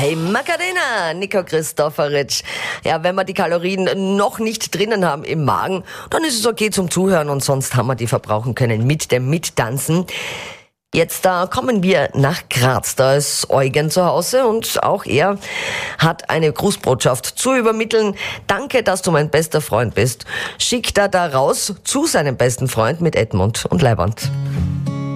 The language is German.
Hey Macarena, Nico Christopheritsch. Ja, wenn wir die Kalorien noch nicht drinnen haben im Magen, dann ist es okay zum Zuhören und sonst haben wir die verbrauchen können mit dem Mittanzen. Jetzt kommen wir nach Graz. Da ist Eugen zu Hause und auch er hat eine Grußbotschaft zu übermitteln. Danke, dass du mein bester Freund bist. Schickt er da raus zu seinem besten Freund mit Edmund und Leiband.